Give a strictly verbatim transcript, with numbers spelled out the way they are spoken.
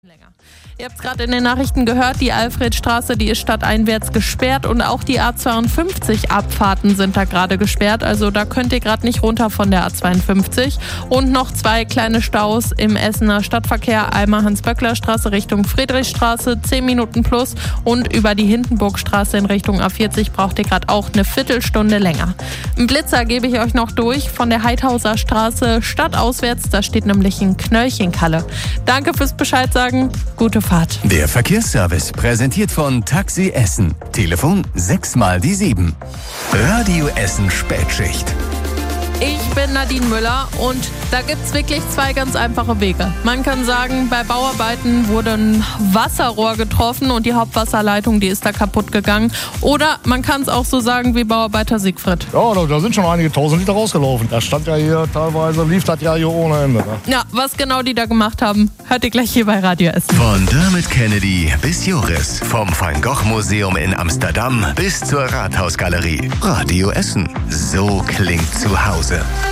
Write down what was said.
Länger. Ihr habt es gerade in den Nachrichten gehört, die Alfredstraße, die ist stadteinwärts gesperrt und auch die A zweiundfünfzig Abfahrten sind da gerade gesperrt, also da könnt ihr gerade nicht runter von der A zweiundfünfzig. Und noch zwei kleine Staus im Essener Stadtverkehr, einmal Hans-Böckler-Straße Richtung Friedrichstraße, zehn Minuten plus, und über die Hindenburgstraße in Richtung A vierzig braucht ihr gerade auch eine Viertelstunde länger. Einen Blitzer gebe ich euch noch durch von der Heidhauser Straße stadtauswärts, da steht nämlich ein Knöllchenkalle. Danke fürs Bescheid sagen. Gute Fahrt. Der Verkehrsservice präsentiert von Taxi Essen. Telefon sechs mal die sieben. Radio Essen Spätschicht. Ich bin Nadine Müller und da gibt es wirklich zwei ganz einfache Wege. Man kann sagen, bei Bauarbeiten wurde ein Wasserrohr getroffen und die Hauptwasserleitung, die ist da kaputt gegangen. Oder man kann es auch so sagen wie Bauarbeiter Siegfried. Ja, da, da sind schon einige tausend Liter rausgelaufen. Das stand ja hier teilweise, lief das ja hier ohne Ende. Ne? Ja, was genau die da gemacht haben, hört ihr gleich hier bei Radio Essen. Von Dermot Kennedy bis Joris, vom Van Gogh Museum in Amsterdam bis zur Rathausgalerie. Radio Essen, so klingt zu Hause.